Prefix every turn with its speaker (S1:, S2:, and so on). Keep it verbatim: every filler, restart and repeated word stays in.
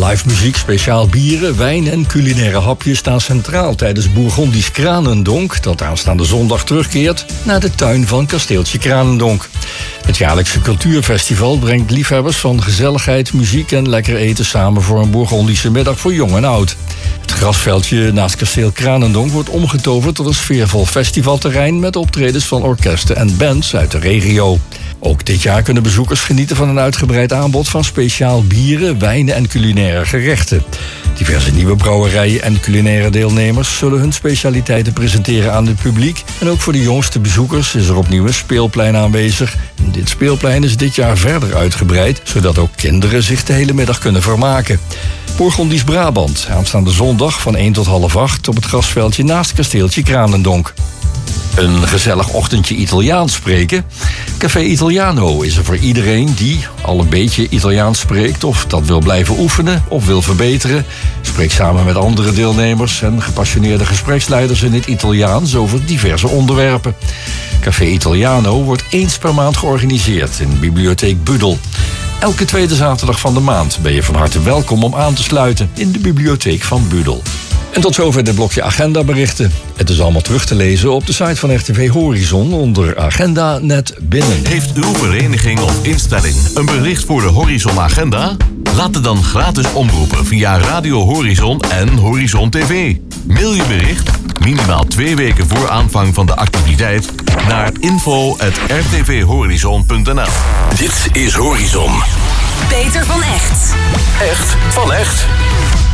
S1: Live muziek, speciaal bieren, wijn en culinaire hapjes staan centraal tijdens Bourgondisch Kranendonk, dat aanstaande zondag terugkeert naar de tuin van kasteeltje Kranendonk. Het jaarlijkse cultuurfestival brengt liefhebbers van gezelligheid, muziek en lekker eten samen voor een Bourgondische middag voor jong en oud. Het grasveldje naast kasteel Kranendonk wordt omgetoverd tot een sfeervol festivalterrein met optredens van orkesten en bands uit de regio. Ook dit jaar kunnen bezoekers genieten van een uitgebreid aanbod van speciaal bieren, wijnen en culinaire gerechten. Diverse nieuwe brouwerijen en culinaire deelnemers zullen hun specialiteiten presenteren aan het publiek. En ook voor de jongste bezoekers is er opnieuw een speelplein aanwezig. En dit speelplein is dit jaar verder uitgebreid, zodat ook kinderen zich de hele middag kunnen vermaken. Bourgondisch Brabant, aanstaande zondag van één tot half acht op het grasveldje naast kasteeltje Kranendonk. Een gezellig ochtendje Italiaans spreken? Café Italiano is er voor iedereen die al een beetje Italiaans spreekt of dat wil blijven oefenen of wil verbeteren. Spreek samen met andere deelnemers en gepassioneerde gespreksleiders in het Italiaans over diverse onderwerpen. Café Italiano wordt eens per maand georganiseerd in de bibliotheek Budel. Elke tweede zaterdag van de maand ben je van harte welkom om aan te sluiten in de bibliotheek van Budel. En tot zover dit blokje agendaberichten. Het is allemaal terug te lezen op de site van R T V Horizon onder Agenda Net Binnen.
S2: Heeft uw vereniging of instelling een bericht voor de Horizon Agenda? Laat het dan gratis omroepen via Radio Horizon en Horizon T V. Mail je bericht, minimaal twee weken voor aanvang van de activiteit, naar info at r t v horizon punt n l. Dit is Horizon.
S3: Peter van Echt.
S2: Echt van echt.